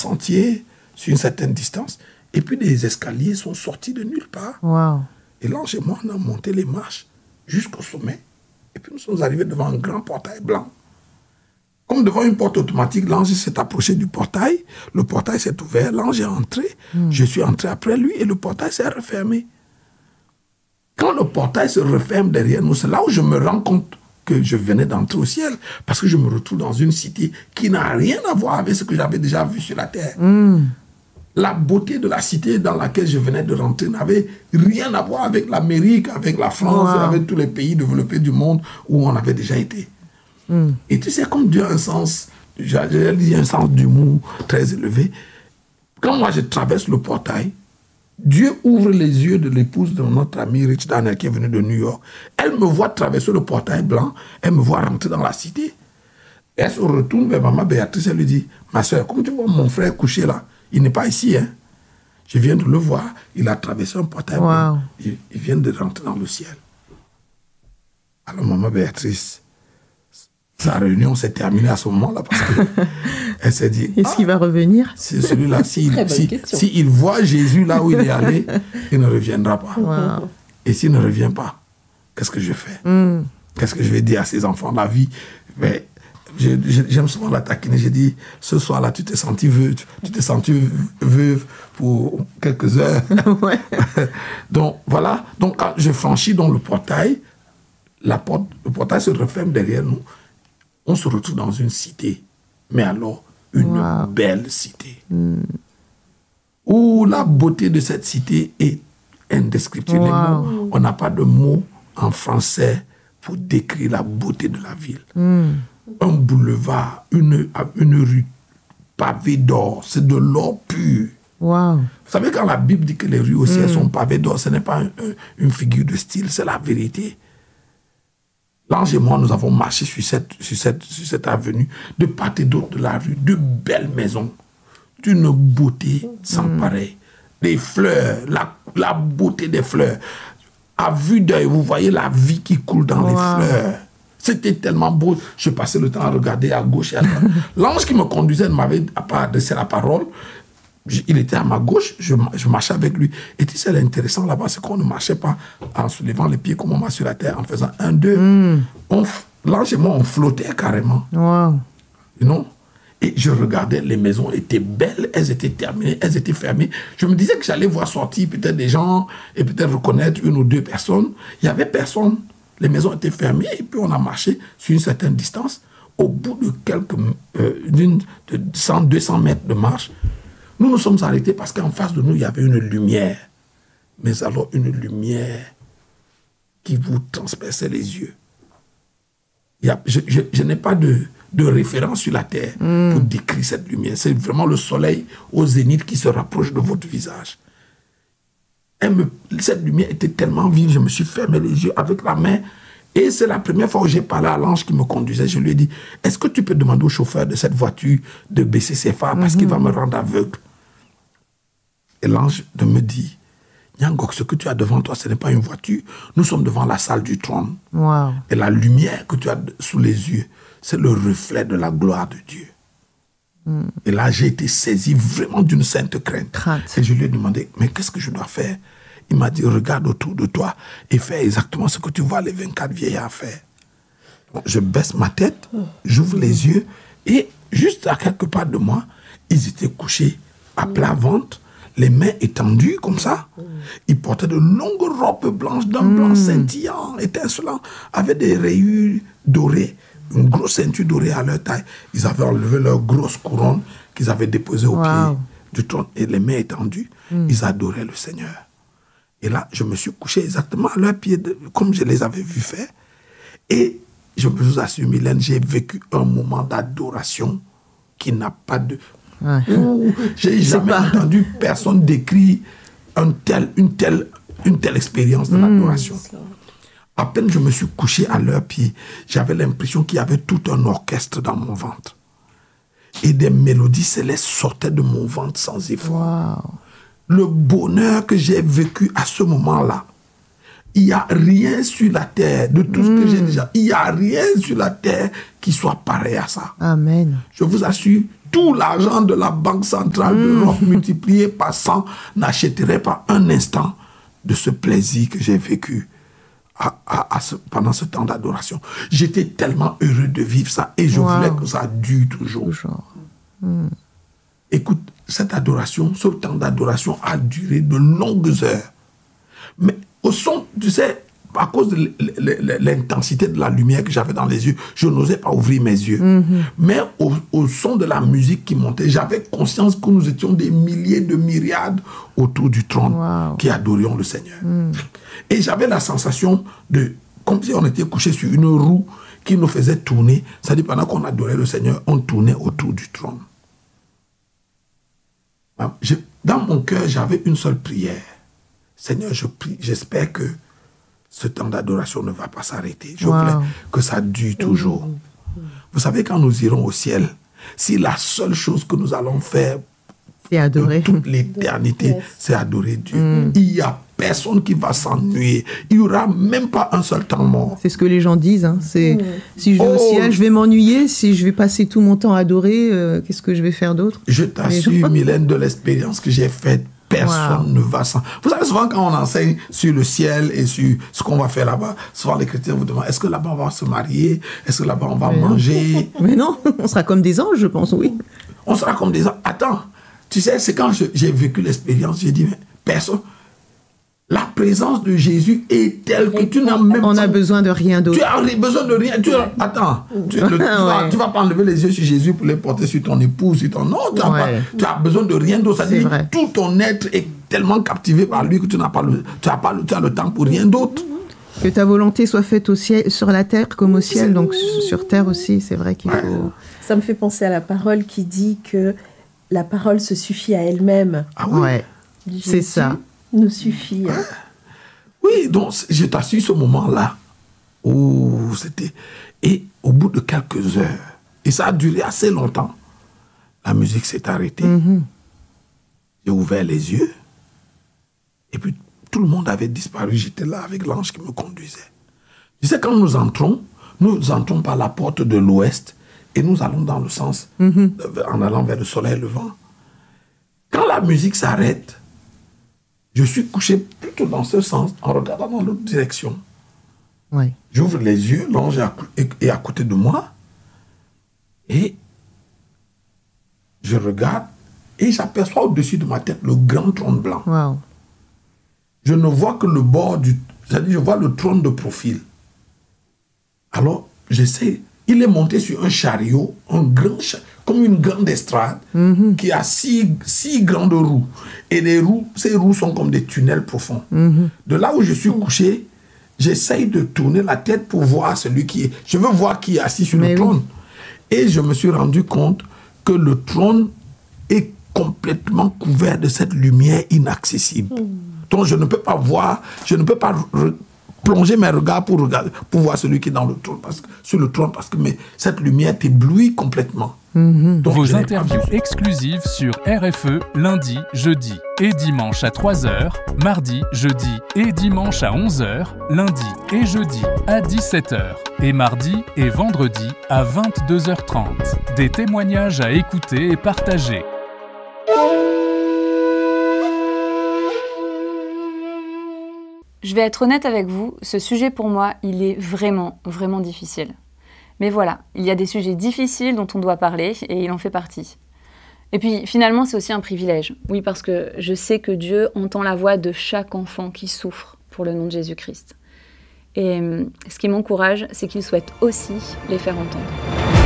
sentier sur une certaine distance. Et puis des escaliers sont sortis de nulle part. Wow. Et l'ange et moi, on a monté les marches jusqu'au sommet. Et puis nous sommes arrivés devant un grand portail blanc. Comme devant une porte automatique, l'ange s'est approché du portail. Le portail s'est ouvert, l'ange est entré. Je suis entré après lui et le portail s'est refermé. Quand le portail se referme derrière nous, c'est là où je me rends compte que je venais d'entrer au ciel. Parce que je me retrouve dans une cité qui n'a rien à voir avec ce que j'avais déjà vu sur la terre. La beauté de la cité dans laquelle je venais de rentrer n'avait rien à voir avec l'Amérique, avec la France, avec tous les pays développés du monde où on avait déjà été. Et tu sais, comme Dieu a un sens, j'ai dit un sens d'humour très élevé. Quand moi je traverse le portail, Dieu ouvre les yeux de l'épouse de notre ami Rich Daniel qui est venu de New York. Elle me voit traverser le portail blanc, elle me voit rentrer dans la cité. Elle se retourne vers maman Béatrice, elle lui dit, ma soeur, comme tu vois mon frère couché là, il n'est pas ici, hein. Je viens de le voir, il a traversé un portail blanc, il vient de rentrer dans le ciel. Alors maman Béatrice, sa réunion s'est terminée à ce moment-là parce qu'elle s'est dit... Est-ce qu'il va revenir? C'est celui-là, s'il voit Jésus là où il est allé, il ne reviendra pas. Wow. Et s'il ne revient pas, qu'est-ce que je fais? Qu'est-ce que je vais dire à ses enfants? La vie, mais j'aime souvent la taquiner. J'ai dit, ce soir-là, tu t'es senti veuve pour quelques heures. Ouais. Donc, voilà. Donc, quand je franchis dans le portail, le portail se referme derrière nous. On se retrouve dans une cité, mais alors une belle cité, où la beauté de cette cité est indescriptible. On n'a pas de mots en français pour décrire la beauté de la ville. Un boulevard, une rue pavée d'or, c'est de l'or pur. Wow. Vous savez, quand la Bible dit que les rues aussi elles sont pavées d'or, ce n'est pas une figure de style, c'est la vérité. L'ange et moi, nous avons marché sur cette avenue, de part et d'autre de la rue, de belles maisons, d'une beauté sans pareil. Des fleurs, la beauté des fleurs. À vue d'œil, vous voyez la vie qui coule dans les fleurs. C'était tellement beau. Je passais le temps à regarder à gauche et à droite. L'ange qui me conduisait ne m'avait pas adressé la parole. Il était à ma gauche, je marchais avec lui. Et tu sais, l'intéressant là-bas, c'est qu'on ne marchait pas en soulevant les pieds comme on marche sur la terre, en faisant 1, 2. L'ange et moi, on flottait carrément. Wow. You know? Et je regardais, les maisons étaient belles, elles étaient terminées, elles étaient fermées. Je me disais que j'allais voir sortir peut-être des gens et peut-être reconnaître 1 ou 2 personnes. Il n'y avait personne. Les maisons étaient fermées et puis on a marché sur une certaine distance. Au bout de 100, 200 mètres de marche, nous nous sommes arrêtés parce qu'en face de nous, il y avait une lumière. Mais alors, une lumière qui vous transperçait les yeux. Je n'ai pas de référence sur la terre pour décrire cette lumière. C'est vraiment le soleil au zénith qui se rapproche de votre visage. Cette lumière était tellement vive, je me suis fermé les yeux avec la main. Et c'est la première fois où j'ai parlé à l'ange qui me conduisait. Je lui ai dit, est-ce que tu peux demander au chauffeur de cette voiture de baisser ses phares parce qu'il va me rendre aveugle? Et l'ange me dit, Nyangok, ce que tu as devant toi, ce n'est pas une voiture. Nous sommes devant la salle du trône. Wow. Et la lumière que tu as sous les yeux, c'est le reflet de la gloire de Dieu. Et là, j'ai été saisi vraiment d'une sainte crainte. Et je lui ai demandé, mais qu'est-ce que je dois faire? Il m'a dit, regarde autour de toi et fais exactement ce que tu vois les 24 vieillards faire. Je baisse ma tête, j'ouvre les yeux et juste à quelques pas de moi, ils étaient couchés à plat ventre, les mains étendues comme ça. Ils portaient de longues robes blanches d'un blanc scintillant, étincelant, avec des rayures dorées, une grosse ceinture dorée à leur taille. Ils avaient enlevé leur grosse couronne qu'ils avaient déposée au pied du trône et les mains étendues. Ils adoraient le Seigneur. Et là, je me suis couché exactement à leurs pieds, comme je les avais vus faire. Et je vous assure, Mylène, j'ai vécu un moment d'adoration qui n'a pas de... J'ai jamais entendu personne décrire une telle expérience de l'adoration. À peine je me suis couché à leurs pieds, j'avais l'impression qu'il y avait tout un orchestre dans mon ventre. Et des mélodies célestes sortaient de mon ventre sans effort. Le bonheur que j'ai vécu à ce moment-là, il n'y a rien sur la terre, de tout ce que j'ai déjà, il n'y a rien sur la terre qui soit pareil à ça. Amen. Je vous assure, tout l'argent de la Banque centrale d'Europe multiplié par 100 n'achèterait pas un instant de ce plaisir que j'ai vécu pendant ce temps d'adoration. J'étais tellement heureux de vivre ça et je voulais que ça dure toujours. Écoute, cette adoration, ce temps d'adoration a duré de longues heures. Mais au son, tu sais, à cause de l'intensité de la lumière que j'avais dans les yeux, je n'osais pas ouvrir mes yeux. Mais au son de la musique qui montait, j'avais conscience que nous étions des milliers de myriades autour du trône qui adorions le Seigneur. Et j'avais la sensation comme si on était couché sur une roue qui nous faisait tourner. C'est-à-dire, pendant qu'on adorait le Seigneur, on tournait autour du trône. Dans mon cœur, j'avais une seule prière. Seigneur, je prie, j'espère que ce temps d'adoration ne va pas s'arrêter. Je voulais que ça dure toujours. Vous savez, quand nous irons au ciel, si la seule chose que nous allons faire c'est adorer. Toute l'éternité, c'est adorer Dieu. Il n'y a personne qui va s'ennuyer. Il n'y aura même pas un seul temps mort. C'est ce que les gens disent. Hein. Si je vais au ciel, je vais m'ennuyer. Si je vais passer tout mon temps à adorer, qu'est-ce que je vais faire d'autre? Je t'assure, Mylène, de l'expérience que j'ai faite, personne ne va s'en... Vous savez, souvent quand on enseigne sur le ciel et sur ce qu'on va faire là-bas, souvent les chrétiens vous demandent, est-ce que là-bas on va se marier? Est-ce que là-bas on va manger? Mais non, on sera comme des anges, je pense, oui. On sera comme des anges. Attends, tu sais, c'est quand j'ai vécu l'expérience, j'ai dit, mais personne... La présence de Jésus est telle que tu n'as même pas... On a besoin de rien d'autre. Tu as besoin de rien. Attends, tu vas pas enlever les yeux sur Jésus pour les porter sur ton épouse, sur ton... Non, tu as besoin de rien d'autre. C'est-à-dire tout ton être est tellement captivé par lui que tu as le temps pour rien d'autre. Que ta volonté soit faite au ciel, sur la terre comme au ciel, donc sur terre aussi, c'est vrai qu'il faut... Ça me fait penser à la parole qui dit que la parole se suffit à elle-même. Ah oui. Ouais, c'est ça. Nous suffit. Hein? Oui, donc je t'assure ce moment-là où c'était... Et au bout de quelques heures, et ça a duré assez longtemps, la musique s'est arrêtée. J'ai ouvert les yeux et puis tout le monde avait disparu. J'étais là avec l'ange qui me conduisait. Tu sais, quand nous entrons par la porte de l'ouest et nous allons dans le sens, en allant vers le soleil levant. Quand la musique s'arrête, je suis couché plutôt dans ce sens, en regardant dans l'autre direction. Ouais. J'ouvre les yeux, l'ange est à côté de moi, et je regarde, et j'aperçois au-dessus de ma tête le grand trône blanc. Wow. Je ne vois que le bord c'est-à-dire je vois le trône de profil. Alors, j'essaie, il est monté sur un chariot, comme une grande estrade, qui a six grandes roues. Et ces roues sont comme des tunnels profonds. De là où je suis couché, j'essaye de tourner la tête pour voir celui qui est... Je veux voir qui est assis sur le trône. Et je me suis rendu compte que le trône est complètement couvert de cette lumière inaccessible. Donc je ne peux pas voir, je ne peux pas plonger mes regards pour voir celui qui est dans le trône, sur le trône, parce que cette lumière t'éblouit complètement. Donc, vos interviews exclusives sur RFE lundi, jeudi et dimanche à 3h, mardi, jeudi et dimanche à 11h, lundi et jeudi à 17h et mardi et vendredi à 22h30. Des témoignages à écouter et partager. Je vais être honnête avec vous, ce sujet pour moi, il est vraiment, vraiment difficile. Mais voilà, il y a des sujets difficiles dont on doit parler et il en fait partie. Et puis finalement, c'est aussi un privilège. Oui, parce que je sais que Dieu entend la voix de chaque enfant qui souffre pour le nom de Jésus-Christ. Et ce qui m'encourage, c'est qu'il souhaite aussi les faire entendre.